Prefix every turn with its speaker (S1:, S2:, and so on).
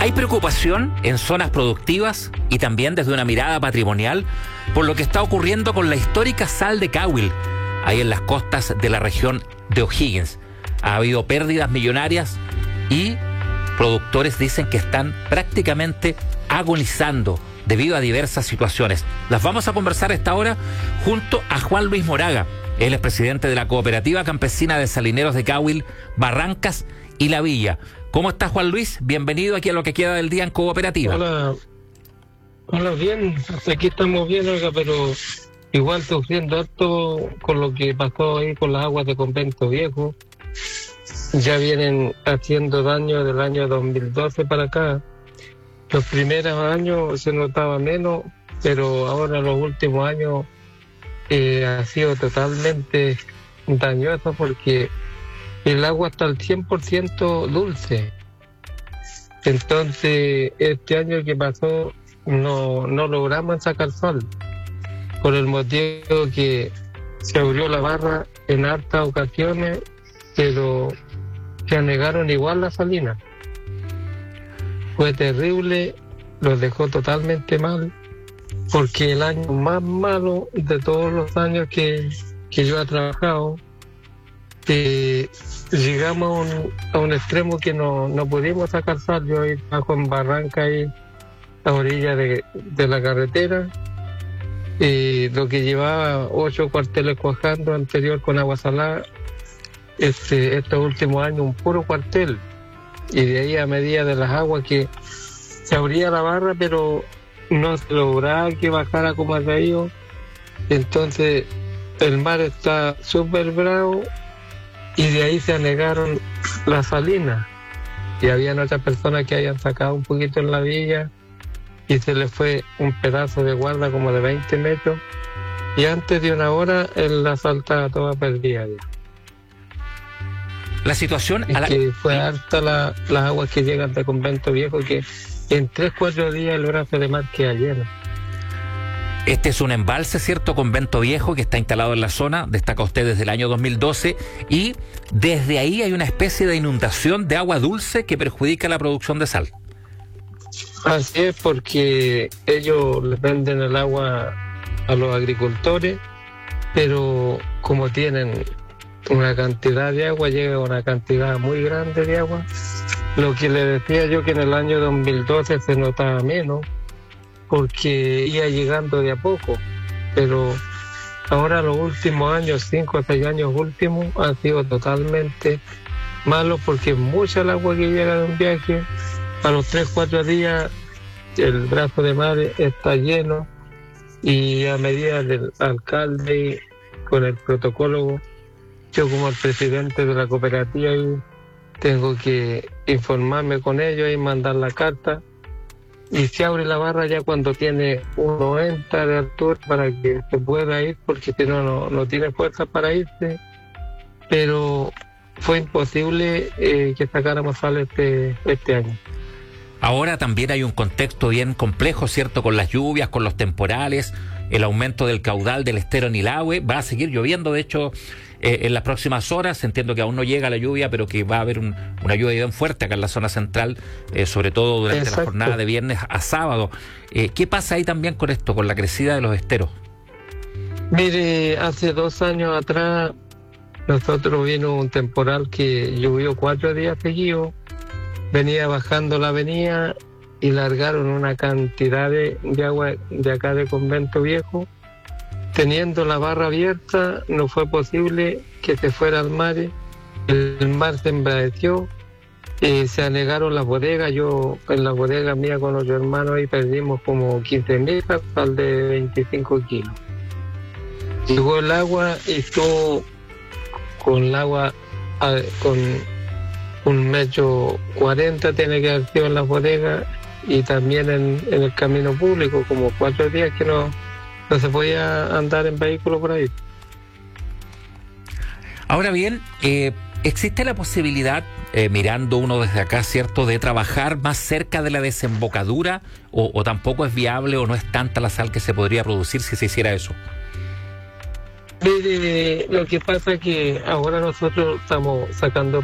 S1: Hay preocupación en zonas productivas y también desde una mirada patrimonial por lo que está ocurriendo con la histórica sal de Cahuil, ahí en las costas de la región de O'Higgins. Ha habido pérdidas millonarias y productores dicen que están prácticamente agonizando debido a diversas situaciones. Las vamos a conversar a esta hora junto a Juan Luis Moraga. Él es presidente de la Cooperativa Campesina de Salineros de Cahuil, Barrancas y La Villa. ¿Cómo está, Juan Luis? Bienvenido aquí a lo que queda del día en Cooperativa.
S2: Hola, bien. Hasta aquí estamos bien, oiga, pero igual sufriendo harto con lo que pasó ahí con las aguas de Convento Viejo. Ya vienen haciendo daño del año 2012 para acá. Los primeros años se notaba menos, pero ahora los últimos años ha sido totalmente dañoso porque el agua está al 100% dulce. Entonces, este año que pasó no logramos sacar sol, por el motivo que se abrió la barra en hartas ocasiones, pero se anegaron igual las salinas. Fue terrible, los dejó totalmente mal, porque el año más malo de todos los años que yo he trabajado, llegamos a un extremo que no pudimos sacar sal. Yo ahí trabajo en Barranca, y a orilla de la carretera, lo que llevaba 8 cuarteles cuajando anterior con agua salada, estos últimos años un puro cuartel, y de ahí a medida de las aguas que se abría la barra, pero no se lograba que bajara como ha caído. Entonces el mar está súper bravo y de ahí se anegaron las salinas, y habían otras personas que habían sacado un poquito en la villa y se les fue un pedazo de guarda como de 20 metros, y antes de una hora la sal estaba toda perdida ya.
S1: La situación
S2: que fue harta las aguas que llegan de Convento Viejo, que en 3-4 días el brazo de mar queda lleno.
S1: Este es un embalse, ¿cierto? Convento Viejo, que está instalado en la zona, destaca usted desde el año 2012, y desde ahí hay una especie de inundación de agua dulce que perjudica la producción de sal.
S2: Así es, porque ellos les venden el agua a los agricultores, pero como tienen una cantidad de agua, llega una cantidad muy grande de agua. Lo que le decía yo, que en el año 2012 se notaba menos, porque iba llegando de a poco, pero ahora los últimos años, 5 o 6 años últimos, han sido totalmente malos, porque mucha el agua que llega de un viaje, a los 3-4 días el brazo de mar está lleno, y a medida del alcalde con el protocolo, yo como el presidente de la cooperativa tengo que informarme con ellos y mandar la carta, y se abre la barra ya cuando tiene un 90 de altura para que se pueda ir, porque si no tiene fuerza para irse. Pero fue imposible que sacáramos sal este año.
S1: Ahora también hay un contexto bien complejo, ¿cierto? Con las lluvias, con los temporales, el aumento del caudal del estero Nilahue. Va a seguir lloviendo, de hecho, en las próximas horas. Entiendo que aún no llega la lluvia, pero que va a haber una lluvia bien fuerte acá en la zona central, sobre todo durante
S2: Exacto.
S1: la jornada de viernes a sábado. ¿Qué pasa ahí también con esto, con la crecida de los esteros?
S2: Mire, hace 2 años atrás, nosotros vino un temporal que llovió 4 días seguidos, venía bajando la avenida y largaron una cantidad de agua de acá de Convento Viejo. Teniendo la barra abierta, no fue posible que se fuera al mar. El mar se embradeció, se anegaron las bodegas. Yo en la bodega mía con los hermanos ahí perdimos como 15.000 sal de 25 kilos. Llegó el agua y estuvo con el agua con 1,40 m, tiene que haber sido en las bodegas, y también en el camino público, como 4 días que no se podía andar en vehículo por ahí.
S1: Ahora bien, ¿existe la posibilidad, mirando uno desde acá, ¿cierto?, de trabajar más cerca de la desembocadura, o tampoco es viable o no es tanta la sal que se podría producir si se hiciera eso?
S2: Lo que pasa es que ahora nosotros estamos sacando